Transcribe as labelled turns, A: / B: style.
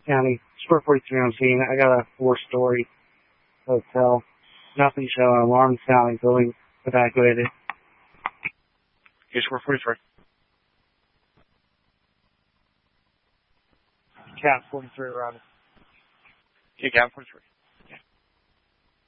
A: County, Square 43 on scene. I got a 4-story hotel. Nothing showing. Alarm sounding. Building evacuated.
B: Okay, Square 43.
A: Cat 43 around.
B: Okay, Cat 43.